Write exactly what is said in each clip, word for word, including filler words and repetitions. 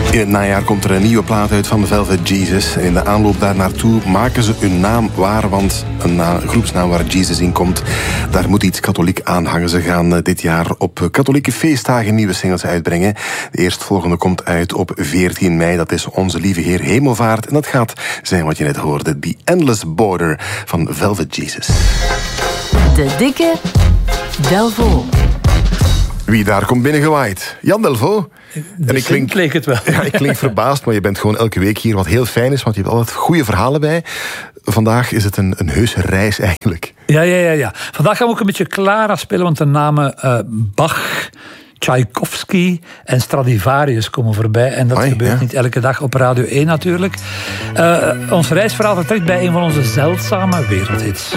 In het najaar komt er een nieuwe plaat uit van Velvet Jesus. En in de aanloop daar naartoe maken ze hun naam waar, want een na- groepsnaam waar Jesus in komt, daar moet iets katholiek aan hangen. Ze gaan uh, dit jaar op katholieke feestdagen nieuwe singles uitbrengen. De eerstvolgende komt uit op veertien mei. Dat is Onze Lieve Heer Hemelvaart. En dat gaat zijn wat je net hoorde. The Endless Border van Velvet Jesus. De dikke Delvaux. Wie daar komt binnengewaaid? Jan Delvaux. En ik klink, leek het wel. Ja, ik klink verbaasd, maar je bent gewoon elke week hier, wat heel fijn is, want je hebt altijd goede verhalen bij. Vandaag is het een, een heuse reis eigenlijk. Ja, ja, ja, ja. Vandaag gaan we ook een beetje Clara spelen, want de namen uh, Bach, Tchaikovsky en Stradivarius komen voorbij. En dat Amai, gebeurt ja. niet elke dag op Radio één natuurlijk. Uh, ons reisverhaal vertrekt bij een van onze zeldzame wereldhits.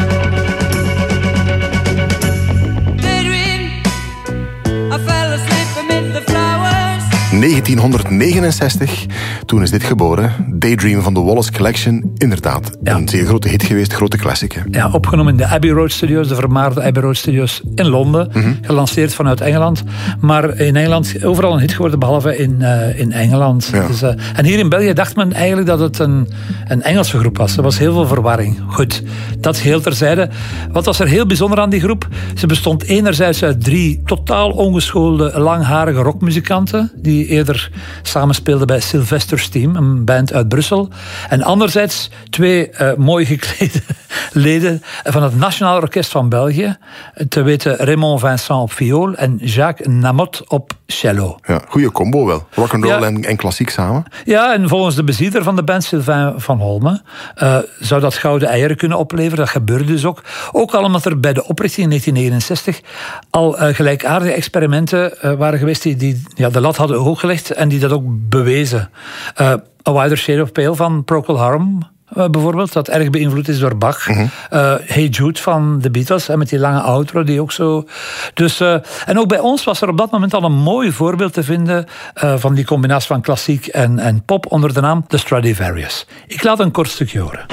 negentienhonderdnegenenzestig, toen is dit geboren. Daydream van de Wallace Collection. Inderdaad, Ja. een zeer grote hit geweest, grote classic. Hè? Ja, opgenomen in de Abbey Road Studios, de vermaarde Abbey Road Studios in Londen. Mm-hmm. Gelanceerd vanuit Engeland. Maar in Engeland overal een hit geworden, behalve in, uh, in Engeland. Ja. Dus, uh, en hier in België dacht men eigenlijk dat het een, een Engelse groep was. Er was heel veel verwarring. Goed, dat geheel terzijde. Wat was er heel bijzonder aan die groep? Ze bestond enerzijds uit drie totaal ongeschoolde, langharige rockmuzikanten, die eerder samenspeelden bij Sylvester's Team, een band uit Brussel. En anderzijds twee uh, mooi geklede leden van het Nationaal Orkest van België. Te weten Raymond Vincent op viool en Jacques Namotte op cello. Ja, goede combo wel. Rock'n'roll Ja. en, en klassiek samen. Ja, en volgens de bezitter van de band, Sylvain van Holme, uh, zou dat gouden eieren kunnen opleveren. Dat gebeurde dus ook. Ook al omdat er bij de oprichting in negentien negenenzestig al uh, gelijkaardige experimenten uh, waren geweest die, die ja, de lat hadden hoog gelegd en die dat ook bewezen. Uh, A Wider Shade of Pale van Procol Harum, Uh, bijvoorbeeld, dat erg beïnvloed is door Bach. Mm-hmm. uh, Hey Jude van de Beatles, en met die lange outro die ook zo. Dus, uh, en ook bij ons was er op dat moment al een mooi voorbeeld te vinden uh, van die combinatie van klassiek en, en pop onder de naam The Stradivarius. Ik laat een kort stukje horen.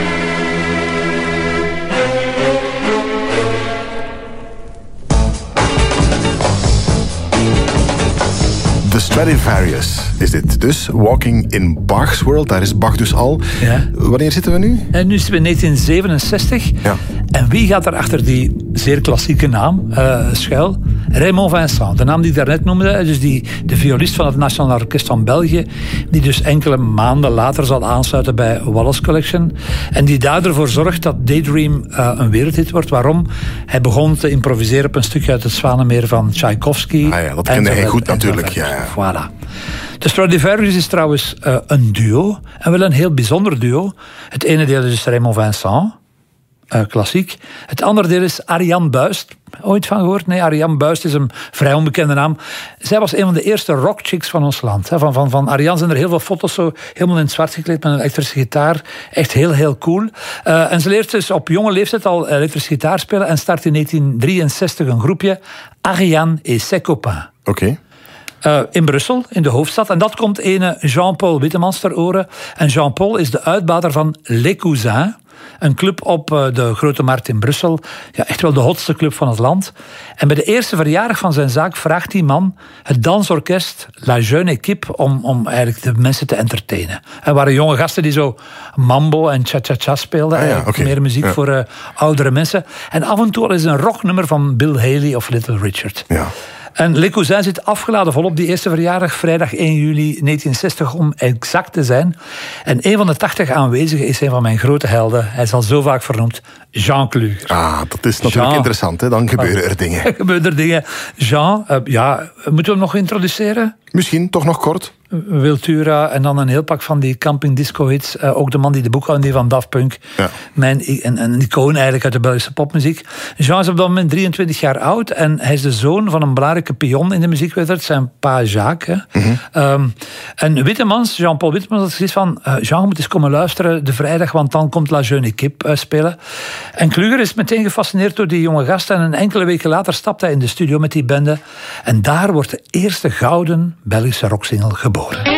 The Stradivarius is dit. Dus Walking in Bach's World, daar is Bach dus al. Ja. Wanneer zitten we nu? En nu is het in negentien zevenenzestig. Ja. En wie gaat er achter die zeer klassieke naam uh, schuil? Raymond Vincent, de naam die ik daarnet noemde. Dus die, de violist van het Nationaal Orkest van België. Die dus enkele maanden later zal aansluiten bij Wallace Collection. En die daardoor zorgt dat Daydream uh, een wereldhit wordt. Waarom? Hij begon te improviseren op een stukje uit het Zwanenmeer van Tchaikovsky. Ah ja, dat kende hij goed natuurlijk. Ja, ja. Voilà. De Stradivarius is trouwens uh, een duo. En wel een heel bijzonder duo. Het ene deel is Raymond Vincent. Uh, klassiek. Het andere deel is Ariane Buist. Ooit van gehoord? Nee, Ariane Buist is een vrij onbekende naam. Zij was een van de eerste rockchicks van ons land. Van, van, van Ariane zijn er heel veel foto's zo helemaal in het zwart gekleed met een elektrische gitaar. Echt heel, heel cool. Uh, en ze leert dus op jonge leeftijd al elektrische gitaar spelen en start in negentien drieënzestig een groepje, Ariane et ses copains. Oké. Okay. Uh, in Brussel, in de hoofdstad. En dat komt ene Jean-Paul Wittemans ter oren. En Jean-Paul is de uitbater van Les Cousins. Een club op de Grote Markt in Brussel. Ja, echt wel de hotste club van het land. En bij de eerste verjaardag van zijn zaak vraagt die man het dansorkest La Jeune Équipe om, om eigenlijk de mensen te entertainen. Er waren jonge gasten die zo mambo en cha-cha-cha speelden. Ah ja, okay. Meer muziek ja. voor uh, oudere mensen. En af en toe is een rocknummer van Bill Haley of Little Richard. Ja. En Les Cousins zit afgeladen volop die eerste verjaardag, vrijdag één juli negentien zestig om exact te zijn. En een van de tachtig aanwezigen is een van mijn grote helden. Hij is al zo vaak vernoemd, Jean Kluger. Ah, dat is natuurlijk Jean. Interessant, hè? Dan gebeuren er dingen. Er gebeuren er dingen. Jean, uh, ja, moeten we hem nog introduceren? Misschien, toch nog kort. Wiltura en dan een heel pak van die camping disco hits. Uh, ook de man die de boekhouder die van Daft Punk. Ja. Mijn, een, een icoon eigenlijk uit de Belgische popmuziek. Jean is op dat moment drieëntwintig jaar oud en hij is de zoon van een belangrijke pion in de muziekwereld. Zijn pa Jacques. Mm-hmm. Um, en Wittemans, Jean-Paul Wittemans, had gezegd van uh, Jean, moet eens komen luisteren de vrijdag, want dan komt La Jeune Équipe uh, spelen. En Kluger is meteen gefascineerd door die jonge gasten en een enkele weken later stapt hij in de studio met die bende. En daar wordt de eerste gouden Belgische rocksingle geboren.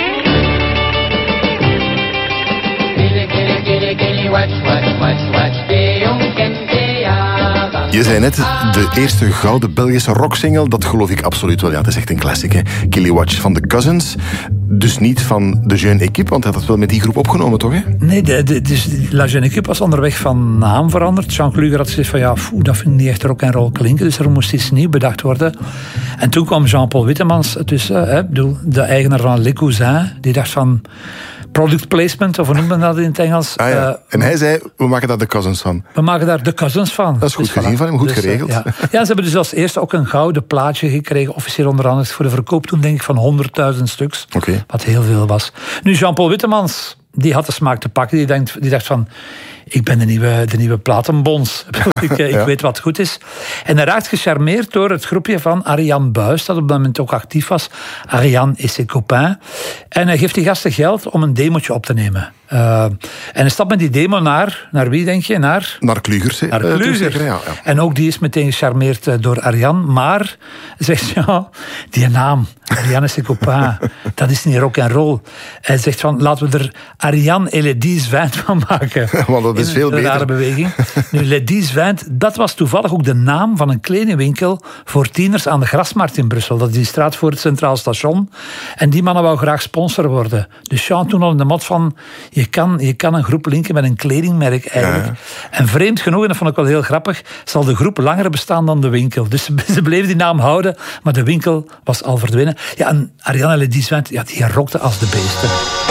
Je zei net, de eerste gouden Belgische rocksingle, dat geloof ik absoluut wel. Ja, het is echt een classic, hè. Killy Watch van The Cousins. dus niet van de Jeune Équipe, want hij had het wel met die groep opgenomen, toch? Hè? Nee, de, de, dus La Jeune Équipe was onderweg van naam veranderd. Jean Kluger had gezegd van ja, foe, dat vind ik niet echt rock and roll klinken, dus er moest iets nieuw bedacht worden. En toen kwam Jean-Paul Wittemans tussen, hè, de eigenaar van Les Cousins, die dacht van product placement, of hoe noemt men dat in het Engels? Ah, ja. uh, en hij zei, we maken daar de Cousins van. We maken daar de Cousins van. Dat is goed dus gezien voilà. van hem, goed dus, geregeld. Ja. ja, ze hebben dus als eerste ook een gouden plaatje gekregen, officieel onderhandeld voor de verkoop toen, denk ik, van honderdduizend stuks. Okay. Wat heel veel was. Nu, Jean-Paul Wittemans, die had de smaak te pakken. Die, denkt, die dacht van, ik ben de nieuwe, de nieuwe platenbons. ik ik ja. weet wat goed is. En hij raakt gecharmeerd door het groepje van Ariane Buys, dat op dat moment ook actief was. Ariane et ses copains. En hij geeft die gasten geld om een demootje op te nemen. Uh, en hij stapt met die demo naar, naar wie denk je? Naar, naar Klugers. Naar Klugers. Ja, ja. En ook die is meteen gecharmeerd door Ariane. Maar, zegt ja, die naam, Ariane et ses copains, dat is niet rock and roll. Hij zegt van, laten we er Ariane et les dix vingt van maken. Want dat is veel beter. Een rare beweging. Nu, Les dix vingt, dat was toevallig ook de naam van een kledingwinkel voor tieners aan de Grasmarkt in Brussel. Dat is die straat voor het Centraal Station. En die mannen wou graag sponsor worden. Dus Jean toen al in de mot van, je kan, je kan een groep linken met een kledingmerk eigenlijk. Ja, ja. En vreemd genoeg, en dat vond ik wel heel grappig, zal de groep langer bestaan dan de winkel. Dus ze bleven die naam houden, maar de winkel was al verdwenen. Ja, en Ariane et les dix vingt, ja, die rokte als de beesten.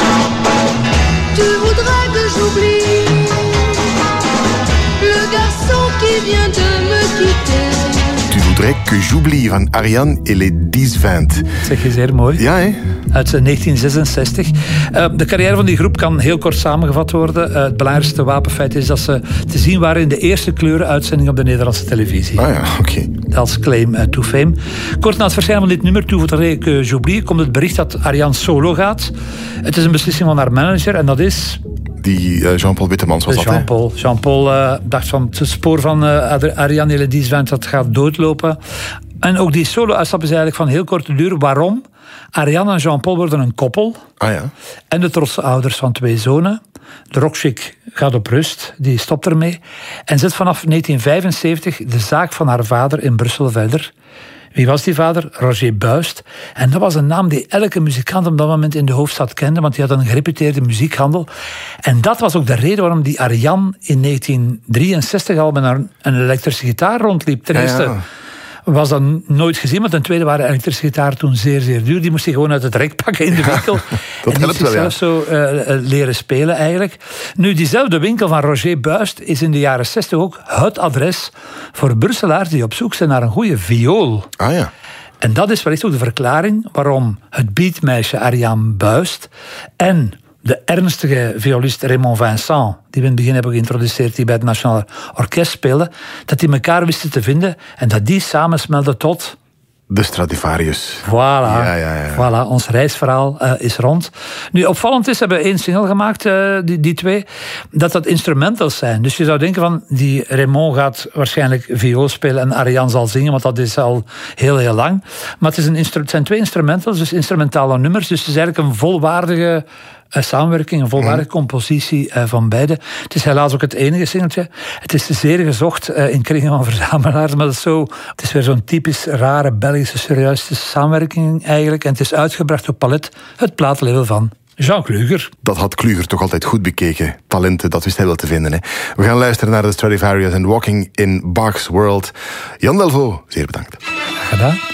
Tu voudrais que j'oublie le garçon qui vient de me quitter. Tu voudrais que j'oublie van Ariane et les dix vingt. Zeg je zeer mooi. Ja, hè? Uit negentien zesenzestig. Uh, de carrière van die groep kan heel kort samengevat worden. Uh, het belangrijkste wapenfeit is dat ze te zien waren in de eerste kleurenuitzending op de Nederlandse televisie. Ah ja, oké. Okay. Als claim uh, to fame. Kort na het verschijnen van dit nummer, Tu voudrais que j'oublie, komt het bericht dat Ariane solo gaat. Het is een beslissing van haar manager en dat is... Die uh, Jean-Paul Wittemans was dat, Jean-Paul. Jean-Paul uh, dacht van het spoor van uh, Ariane et les dix vingt, dat gaat doodlopen. En ook die solo-uitstap is eigenlijk van heel korte duur. Waarom? Ariane en Jean-Paul worden een koppel. Ah ja. En de trotse ouders van twee zonen. De rockchick gaat op rust, die stopt ermee. En zet vanaf negentien vijfenzeventig de zaak van haar vader in Brussel verder. Wie was die vader? Roger Buys. En dat was een naam die elke muzikant op dat moment in de hoofdstad kende, want die had een gereputeerde muziekhandel. En dat was ook de reden waarom die Ariane in negentien drieënzestig al met een elektrische gitaar rondliep. Ten eerste... Ja, ja. Was dat nooit gezien, maar ten tweede waren elektrische gitaren toen zeer, zeer duur. Die moest je gewoon uit het rek pakken in de winkel. Ja, dat en die moest je zelf zo uh, leren spelen eigenlijk. Nu, diezelfde winkel van Roger Buys is in de jaren zestig ook het adres voor Brusselaars die op zoek zijn naar een goede viool. Ah ja. En dat is wellicht ook de verklaring waarom het beatmeisje Ariane Buys en de ernstige violist Raymond Vincent, die we in het begin hebben geïntroduceerd, die bij het Nationaal Orkest speelde, dat die elkaar wisten te vinden en dat die samensmelden tot... De Stradivarius. Voilà, ja, ja, ja. voilà ons reisverhaal uh, is rond. Nu, opvallend is, hebben we één single gemaakt, uh, die, die twee, dat dat instrumentals zijn. Dus je zou denken van, die Raymond gaat waarschijnlijk viool spelen en Ariane zal zingen, want dat is al heel, heel lang. Maar het, is een instru- het zijn twee instrumentals, dus instrumentale nummers. Dus het is eigenlijk een volwaardige uh, samenwerking, een volwaardige compositie uh, van beide. Het is helaas ook het enige singeltje. Het is zeer gezocht uh, in kringen van verzamelaars, maar het is, zo, het is weer zo'n typisch rare Belgische serieuze samenwerking eigenlijk. En het is uitgebracht op Palet, het plaatlabel van Jean Kluger. Dat had Kluger toch altijd goed bekeken. Talenten, dat wist hij wel te vinden. Hè? We gaan luisteren naar de Stradivarius en Walking in Bach's World. Jan Delvaux, zeer bedankt. Gedaan.